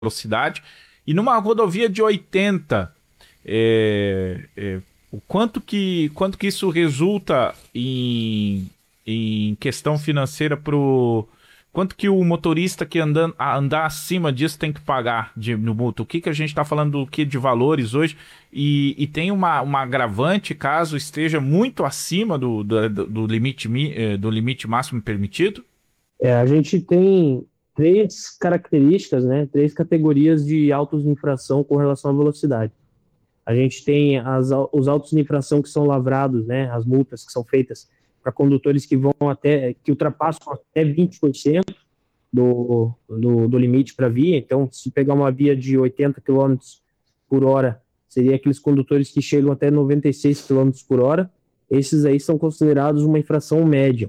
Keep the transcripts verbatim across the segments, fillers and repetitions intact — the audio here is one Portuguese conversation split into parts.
velocidade. E numa rodovia de oitenta, é, é, o quanto que, quanto que isso resulta em, em questão financeira pro... Quanto que o motorista que anda, andar acima disso tem que pagar de, no multa? O que, que a gente está falando do que de valores hoje? E, e tem uma, uma agravante caso esteja muito acima do, do, do, limite, do limite máximo permitido? É, a gente tem três características, né, três categorias de autos de infração com relação à velocidade. A gente tem as, os autos de infração que são lavrados, né, as multas que são feitas para condutores que vão até, que ultrapassam até vinte por cento do, do, do limite para via. Então, se pegar uma via de oitenta quilômetros por hora, seria aqueles condutores que chegam até noventa e seis quilômetros por hora. Esses aí são considerados uma infração média.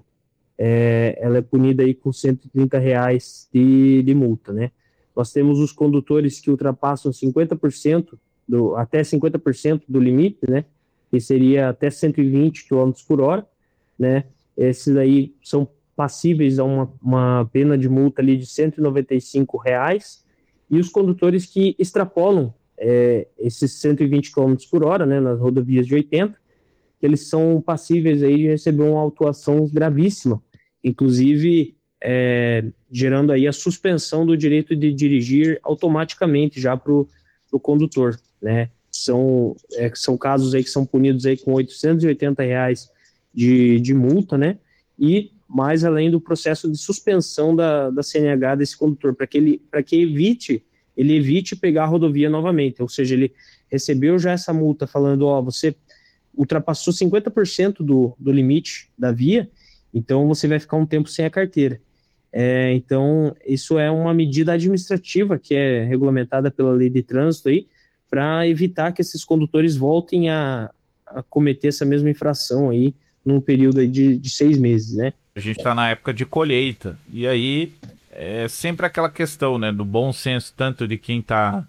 É, ela é punida aí com cento e trinta reais de, de multa, né? Nós temos os condutores que ultrapassam cinquenta por cento, do, até cinquenta por cento do limite, né? Que seria até cento e vinte quilômetros por hora, né? Esses aí são passíveis a uma, uma pena de multa ali de cento e noventa e cinco reais. E os condutores que extrapolam é, esses cento e vinte quilômetros por hora, né? Nas rodovias de oitenta, eles são passíveis aí de receber uma autuação gravíssima, inclusive é, gerando aí a suspensão do direito de dirigir automaticamente já para o condutor, né? São, é, são casos aí que são punidos aí com oitocentos e oitenta reais de, de multa, né? E mais além do processo de suspensão da, da C N H desse condutor, para que ele, para que evite, ele evite pegar a rodovia novamente, ou seja, ele recebeu já essa multa falando, ó, você ultrapassou cinquenta por cento do, do limite da via, então você vai ficar um tempo sem a carteira. É, então, isso é uma medida administrativa que é regulamentada pela lei de trânsito aí, para evitar que esses condutores voltem a, a cometer essa mesma infração aí num período aí de, de seis meses, né? A gente está na época de colheita, e aí é sempre aquela questão, né, do bom senso tanto de quem está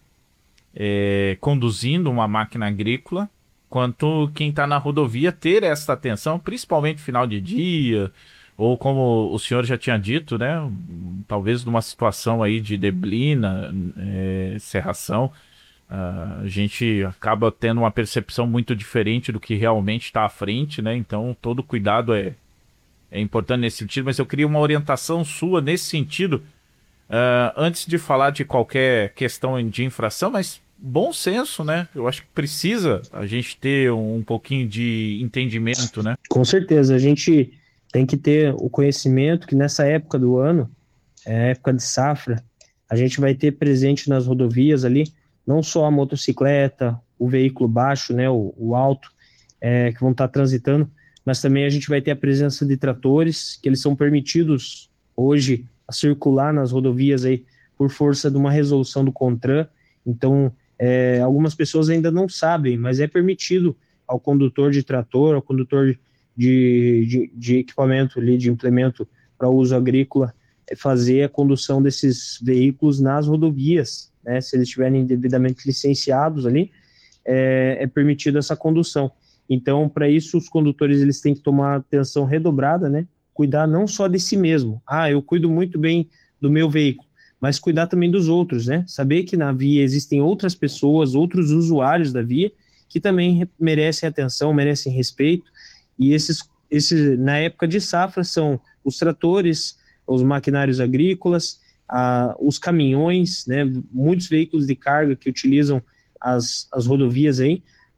é, conduzindo uma máquina agrícola, quanto quem está na rodovia ter essa atenção, principalmente final de dia, ou como o senhor já tinha dito, né, talvez numa situação aí de neblina, é, cerração, uh, a gente acaba tendo uma percepção muito diferente do que realmente está à frente, né, então todo cuidado é, é importante nesse sentido, mas eu queria uma orientação sua nesse sentido, uh, antes de falar de qualquer questão de infração, mas bom senso, né? Eu acho que precisa a gente ter um, um pouquinho de entendimento, né? Com certeza, a gente tem que ter o conhecimento que nessa época do ano, é época de safra, a gente vai ter presente nas rodovias ali, não só a motocicleta, o veículo baixo, né, o, o alto, é, que vão estar transitando, mas também a gente vai ter a presença de tratores, que eles são permitidos hoje a circular nas rodovias aí por força de uma resolução do CONTRAN. Então, É, algumas pessoas ainda não sabem, mas é permitido ao condutor de trator, ao condutor de, de, de equipamento ali, de implemento para uso agrícola, é fazer a condução desses veículos nas rodovias, né? Se eles estiverem devidamente licenciados ali, é, é permitido essa condução. Então, para isso, os condutores eles têm que tomar atenção redobrada, né? Cuidar não só de si mesmo. Ah, eu cuido muito bem do meu veículo, mas cuidar também dos outros, né? Saber que na via existem outras pessoas, outros usuários da via, que também merecem atenção, merecem respeito, e esses, esses na época de safra, são os tratores, os maquinários agrícolas, a, os caminhões, né? Muitos veículos de carga que utilizam as, as rodovias aí,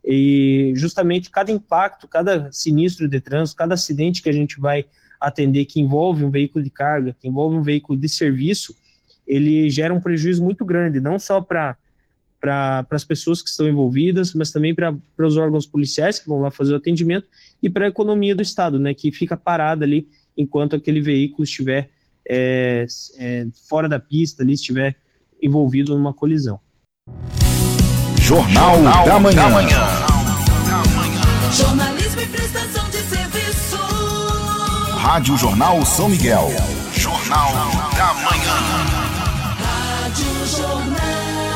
e justamente cada impacto, cada sinistro de trânsito, cada acidente que a gente vai atender que envolve um veículo de carga, que envolve um veículo de serviço, ele gera um prejuízo muito grande, não só para para as pessoas que estão envolvidas, mas também para os órgãos policiais que vão lá fazer o atendimento e para a economia do Estado, né, que fica parada ali enquanto aquele veículo estiver é, é, fora da pista, ali, estiver envolvido numa colisão. Jornal, Jornal da Manhã. Da manhã. Jornalismo e prestação de serviço. Rádio Jornal São Miguel. Jornal da Manhã. Rádio Jornal.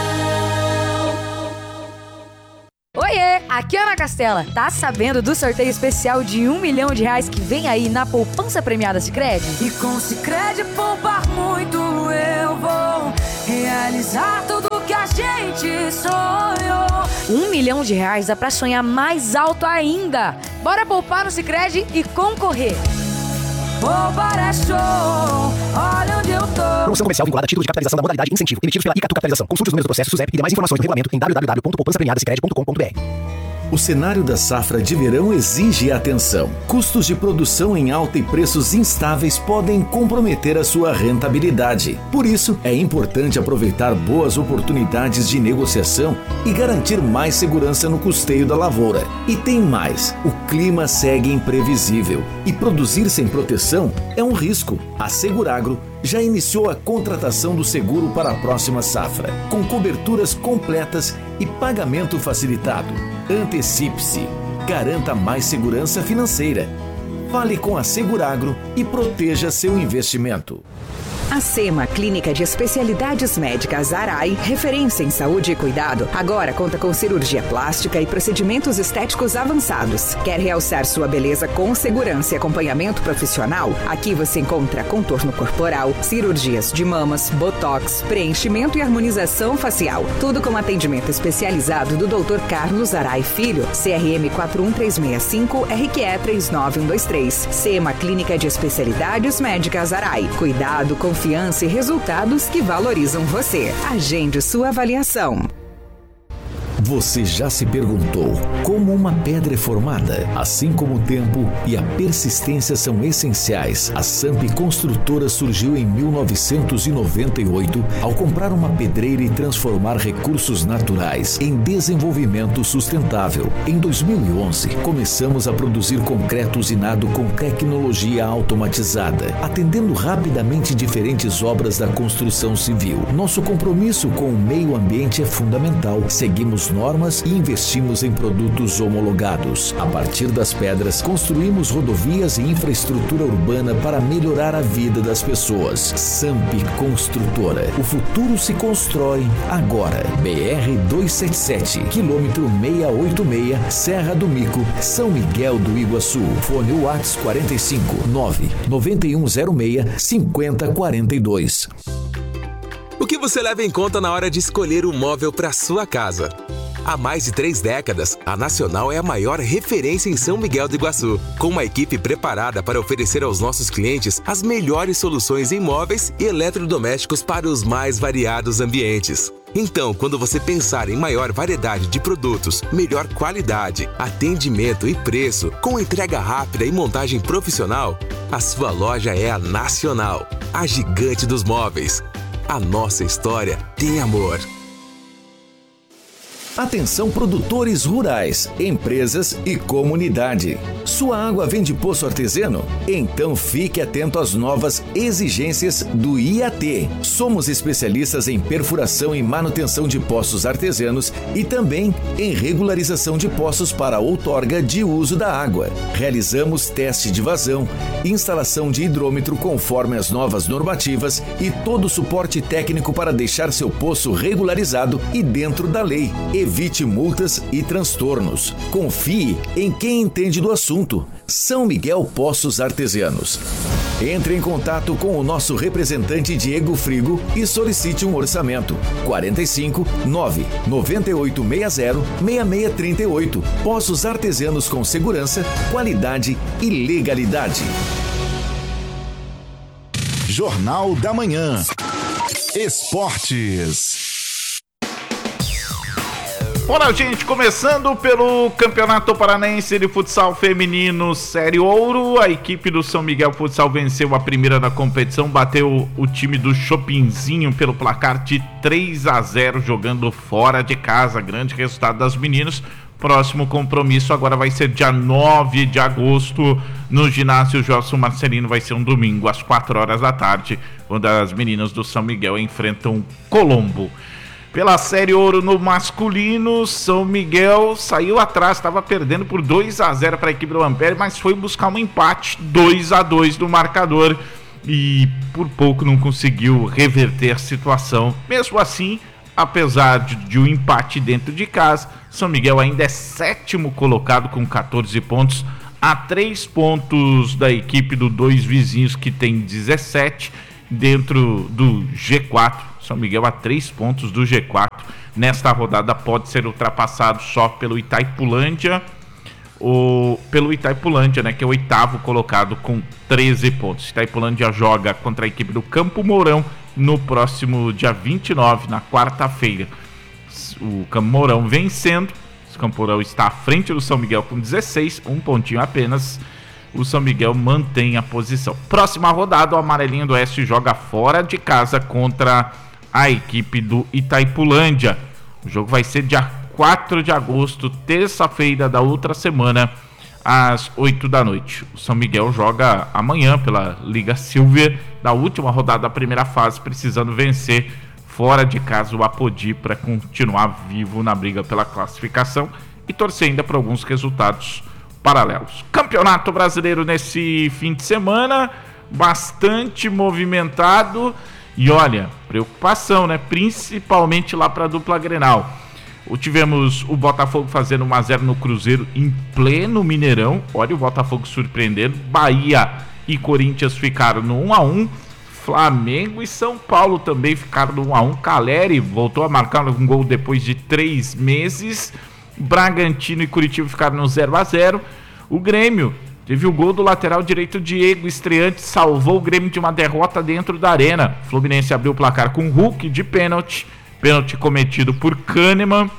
Oiê, aqui é a Ana Castela. Tá sabendo do sorteio especial de um milhão de reais que vem aí na poupança premiada Sicredi? E com Sicredi poupar muito eu vou realizar. realizar tudo que a gente sonhou. Um milhão de reais dá pra sonhar mais alto ainda. Bora poupar no Sicredi e concorrer. Poupar é show, olha onde eu tô. Promoção comercial vinculada a título de capitalização da modalidade incentivo, emitidos pela Icatu Capitalização. Consulte os números do processo SUSEP e demais informações no regulamento em w w w ponto poupança premiada sicredi ponto com ponto b r. O cenário da safra de verão exige atenção. Custos de produção em alta e preços instáveis podem comprometer a sua rentabilidade. Por isso, é importante aproveitar boas oportunidades de negociação e garantir mais segurança no custeio da lavoura. E tem mais, o clima segue imprevisível e produzir sem proteção é um risco. A Seguragro já iniciou a contratação do seguro para a próxima safra, com coberturas completas e pagamento facilitado. Antecipe-se, garanta mais segurança financeira. Fale com a Seguragro e proteja seu investimento. A SEMA, Clínica de Especialidades Médicas Arai, referência em saúde e cuidado, agora conta com cirurgia plástica e procedimentos estéticos avançados. Quer realçar sua beleza com segurança e acompanhamento profissional? Aqui você encontra contorno corporal, cirurgias de mamas, botox, preenchimento e harmonização facial. Tudo com atendimento especializado do doutor Carlos Arai Filho, C R M quatro um três seis cinco, R Q E três nove um dois três. SEMA, Clínica de Especialidades Médicas Arai. Cuidado, confiança e resultados que valorizam você. Agende sua avaliação. Você já se perguntou como uma pedra é formada? Assim como o tempo e a persistência são essenciais, a Samp Construtora surgiu em mil novecentos e noventa e oito ao comprar uma pedreira e transformar recursos naturais em desenvolvimento sustentável. Em dois mil e onze, começamos a produzir concreto usinado com tecnologia automatizada, atendendo rapidamente diferentes obras da construção civil. Nosso compromisso com o meio ambiente é fundamental. Seguimos normas e investimos em produtos homologados. A partir das pedras, construímos rodovias e infraestrutura urbana para melhorar a vida das pessoas. Samp Construtora. O futuro se constrói agora. B R duzentos e setenta e sete, quilômetro seiscentos e oitenta e seis, Serra do Mico, São Miguel do Iguaçu. Fone WhatsApp quarenta e cinco, nove nove um zero seis, cinco zero quatro dois. O que você leva em conta na hora de escolher um móvel para sua casa? Há mais de três décadas, a Nacional é a maior referência em São Miguel do Iguaçu, com uma equipe preparada para oferecer aos nossos clientes as melhores soluções em móveis e eletrodomésticos para os mais variados ambientes. Então, quando você pensar em maior variedade de produtos, melhor qualidade, atendimento e preço, com entrega rápida e montagem profissional, a sua loja é a Nacional, a gigante dos móveis. A nossa história tem amor. Atenção produtores rurais, empresas e comunidade. Sua água vem de poço artesiano? Então fique atento às novas exigências do I A T. Somos especialistas em perfuração e manutenção de poços artesianos e também em regularização de poços para outorga de uso da água. Realizamos teste de vazão, instalação de hidrômetro conforme as novas normativas e todo o suporte técnico para deixar seu poço regularizado e dentro da lei. Evite multas e transtornos. Confie em quem entende do assunto. São Miguel Poços Artesianos. Entre em contato com o nosso representante Diego Frigo e solicite um orçamento. quarenta e cinco, nove nove oito seis zero, seis seis três oito. Poços Artesianos com segurança, qualidade e legalidade. Jornal da Manhã. Esportes. Olá, gente, começando pelo Campeonato Paranaense de Futsal Feminino Série Ouro, a equipe do São Miguel Futsal venceu a primeira da competição, bateu o time do Chopinzinho pelo placar de três a zero, jogando fora de casa. Grande resultado das meninas. Próximo compromisso agora vai ser dia nove de agosto no ginásio Joelson Marcelino, vai ser um domingo às quatro horas da tarde, quando as meninas do São Miguel enfrentam Colombo. Pela Série Ouro no masculino, São Miguel saiu atrás, estava perdendo por dois a zero para a equipe do Ampere, mas foi buscar um empate, dois a dois no marcador, e por pouco não conseguiu reverter a situação. Mesmo assim, apesar de, de um empate dentro de casa, São Miguel ainda é sétimo colocado com catorze pontos, a três pontos da equipe do Dois Vizinhos, que tem dezessete. dentro do G quatro. São Miguel a três pontos do G quatro. Nesta rodada pode ser ultrapassado só pelo Itaipulândia, ou pelo Itaipulândia, né, que é o oitavo colocado com treze pontos. Itaipulândia joga contra a equipe do Campo Mourão no próximo dia vinte e nove, na quarta-feira. O Campo Mourão vencendo, o Campo Mourão está à frente do São Miguel com dezesseis, um pontinho apenas. O São Miguel mantém a posição. Próxima rodada, o Amarelinho do Oeste joga fora de casa contra a equipe do Itaipulândia. O jogo vai ser dia quatro de agosto, terça-feira da outra semana, às oito da noite. O São Miguel joga amanhã pela Liga Silver, da última rodada da primeira fase, precisando vencer fora de casa o Apodi para continuar vivo na briga pela classificação e torcer ainda para alguns resultados paralelos. Campeonato Brasileiro nesse fim de semana, bastante movimentado e olha, preocupação, né? Principalmente lá para a dupla Grenal. Tivemos o Botafogo fazendo um a zero no Cruzeiro em pleno Mineirão. Olha o Botafogo surpreendendo. Bahia e Corinthians ficaram no um a um. Flamengo e São Paulo também ficaram no um a um. Caleri voltou a marcar um gol depois de três meses. Bragantino e Curitiba ficaram no zero a zero. O Grêmio teve o gol do lateral direito Diego, estreante, salvou o Grêmio de uma derrota dentro da arena. Fluminense abriu o placar com Hulk de pênalti. Pênalti cometido por Kahneman.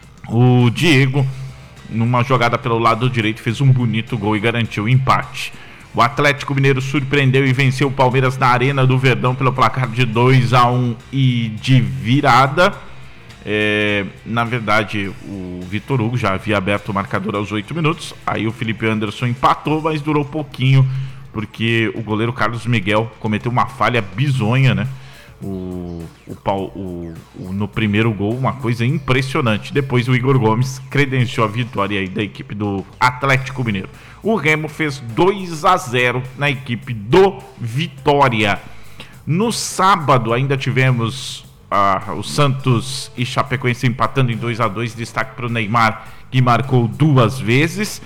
O Diego, numa jogada pelo lado direito, fez um bonito gol e garantiu o empate. O Atlético Mineiro surpreendeu e venceu o Palmeiras na Arena do Verdão pelo placar de dois a um e de virada. É, na verdade, o Vitor Hugo já havia aberto o marcador aos oito minutos. Aí o Felipe Anderson empatou, mas durou pouquinho, porque o goleiro Carlos Miguel cometeu uma falha bizonha, né? O, o, o, o, no primeiro gol, uma coisa impressionante. Depois o Igor Gomes credenciou a vitória aí da equipe do Atlético Mineiro. O Remo fez dois a zero na equipe do Vitória. No sábado ainda tivemos ah, o Santos e Chapecoense empatando em dois a dois. Destaque para o Neymar, que marcou duas vezes.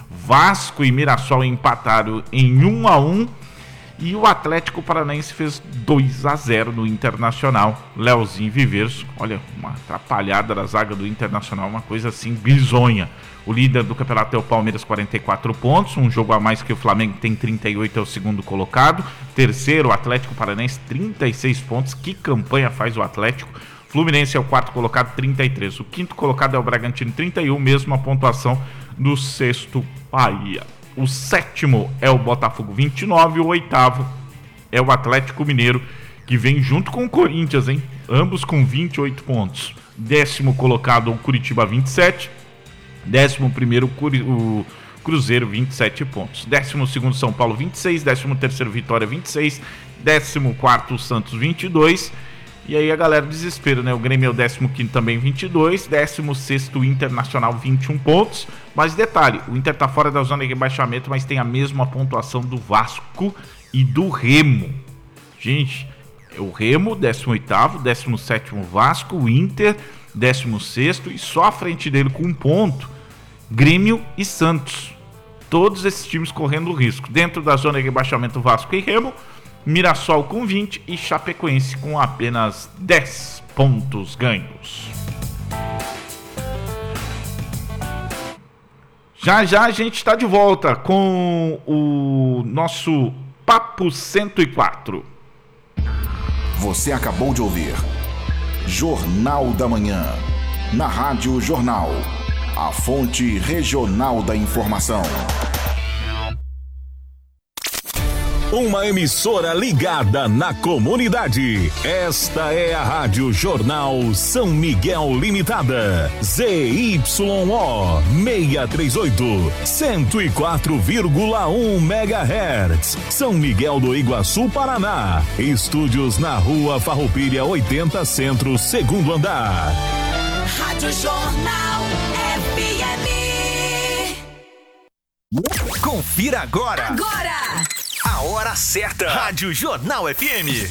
Vasco e Mirassol empataram em um a um. E o Atlético Paranaense fez dois a zero no Internacional. Leozinho Viveros, olha, uma atrapalhada da zaga do Internacional, uma coisa assim bizonha. O líder do campeonato é o Palmeiras, quarenta e quatro pontos, um jogo a mais que o Flamengo, tem trinta e oito, é o segundo colocado. Terceiro, o Atlético Paranaense, trinta e seis pontos. Que campanha faz o Atlético? Fluminense é o quarto colocado, trinta e três. O quinto colocado é o Bragantino, trinta e um, mesma pontuação do sexto, Bahia. O sétimo é o Botafogo, vinte e nove. O oitavo é o Atlético Mineiro, que vem junto com o Corinthians, hein? Ambos com vinte e oito pontos. Décimo colocado o Curitiba, vinte e sete. Décimo primeiro o Cruzeiro, vinte e sete pontos. Décimo segundo São Paulo, vinte e seis. Décimo terceiro Vitória, vinte e seis. Décimo quarto o Santos, vinte e dois. E aí a galera desespera, né? O Grêmio é o décimo quinto também, vinte e dois. décimo sexto Internacional, vinte e um pontos. Mas detalhe, o Inter tá fora da zona de rebaixamento, mas tem a mesma pontuação do Vasco e do Remo. Gente, o Remo, décimo oitavo, décimo sétimo Vasco, o Inter, décimo sexto, e só à frente dele com um ponto, Grêmio e Santos. Todos esses times correndo risco. Dentro da zona de rebaixamento, Vasco e Remo, Mirassol com vinte e Chapecoense com apenas dez pontos ganhos. Já já a gente está de volta com o nosso Papo cento e quatro. Você acabou de ouvir Jornal da Manhã, na Rádio Jornal, a fonte regional da informação. Uma emissora ligada na comunidade. Esta é a Rádio Jornal São Miguel Limitada. Z Y O seiscentos e trinta e oito, cento e quatro vírgula um megahertz. São Miguel do Iguaçu, Paraná. Estúdios na Rua Farroupilha oitenta, Centro, segundo andar. Rádio Jornal F M. Confira agora. Agora! A hora certa. Rádio Jornal F M.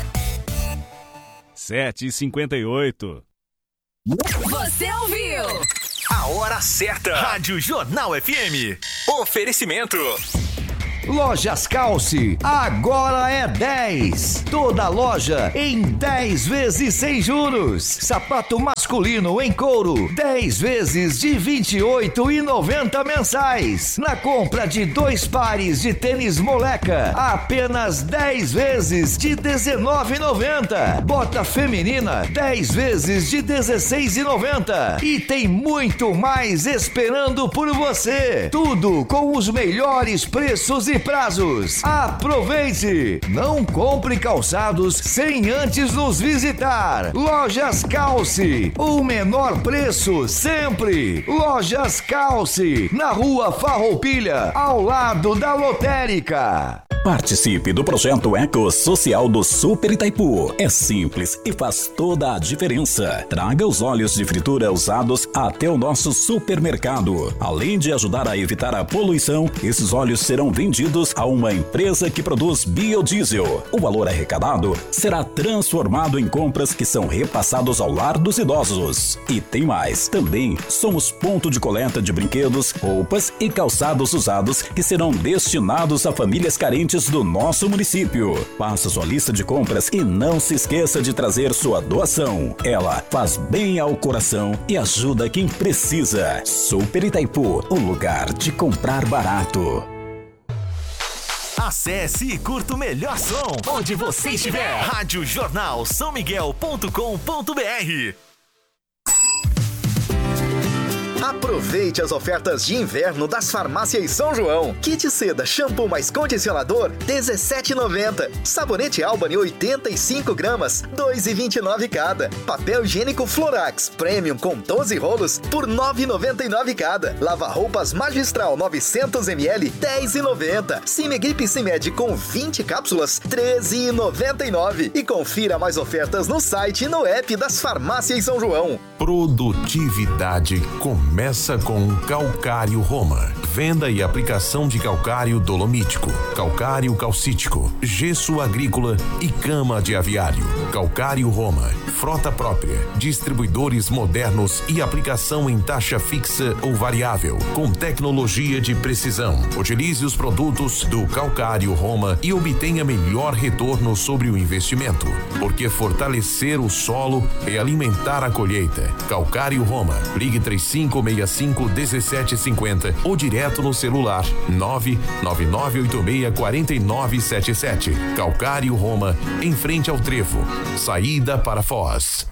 sete e cinquenta e oito. Você ouviu? A hora certa. Rádio Jornal F M. Oferecimento. Lojas Calce, agora é dez. Toda loja em dez vezes sem juros. Sapato masculino em couro, dez vezes de vinte e oito reais e noventa centavos mensais. Na compra de dois pares de tênis Moleca, apenas dez vezes de dezenove reais e noventa centavos. Bota feminina, dez vezes de dezesseis reais e noventa centavos. E tem muito mais esperando por você. Tudo com os melhores preços e prazos. Aproveite! Não compre calçados sem antes nos visitar. Lojas Calce, o menor preço sempre. Lojas Calce, na Rua Farroupilha, ao lado da lotérica. Participe do projeto Eco Social do Super Itaipu. É simples e faz toda a diferença. Traga os óleos de fritura usados até o nosso supermercado. Além de ajudar a evitar a poluição, esses óleos serão vendidos a uma empresa que produz biodiesel. O valor arrecadado será transformado em compras que são repassados ao lar dos idosos. E tem mais. Também somos ponto de coleta de brinquedos, roupas e calçados usados que serão destinados a famílias carentes do nosso município. Faça sua lista de compras e não se esqueça de trazer sua doação. Ela faz bem ao coração e ajuda quem precisa. Super Itaipu, o lugar de comprar barato. Acesse e curta o melhor som onde você estiver. Rádio Jornal São Miguel ponto com ponto br. Aproveite as ofertas de inverno das farmácias São João. Kit seda, shampoo mais condicionador, dezessete reais e noventa centavos. Sabonete Albany, oitenta e cinco gramas, dois reais e vinte e nove centavos cada. Papel higiênico Florax Premium com doze rolos por nove reais e noventa e nove centavos cada. Lava-roupas Magistral novecentos mililitros, dez reais e noventa centavos. Cimegrip Cimed com vinte cápsulas, treze reais e noventa e nove centavos. E confira mais ofertas no site e no app das farmácias São João. Produtividade começa com Calcário Roma. Venda e aplicação de calcário dolomítico, calcário calcítico, gesso agrícola e cama de aviário. Calcário Roma. Frota própria, distribuidores modernos e aplicação em taxa fixa ou variável, com tecnologia de precisão. Utilize os produtos do Calcário Roma e obtenha melhor retorno sobre o investimento, porque fortalecer o solo é alimentar a colheita. Calcário Roma. Ligue três cinco seis cinco, um sete cinco zero ou direto no celular nove nove nove oito seis quatro nove sete sete. Calcário Roma, em frente ao Trevo. Saída para Foz.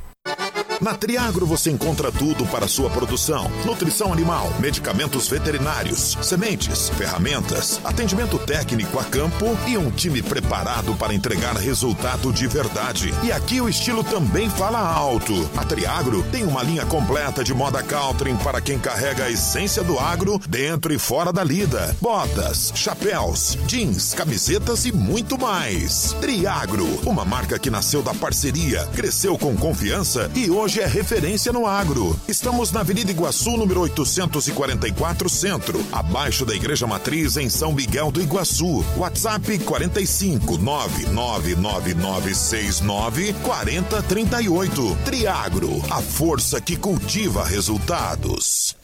Na Triagro você encontra tudo para sua produção: nutrição animal, medicamentos veterinários, sementes, ferramentas, atendimento técnico a campo e um time preparado para entregar resultado de verdade. E aqui o estilo também fala alto. A Triagro tem uma linha completa de moda country para quem carrega a essência do agro dentro e fora da lida. Botas, chapéus, jeans, camisetas e muito mais. Triagro, uma marca que nasceu da parceria, cresceu com confiança e hoje é referência no agro. Estamos na Avenida Iguaçu, número oitocentos e quarenta e quatro, Centro, abaixo da Igreja Matriz, em São Miguel do Iguaçu. WhatsApp quarenta e cinco, nove nove nove nove seis nove, quarenta, trinta e oito. Triagro, a força que cultiva resultados.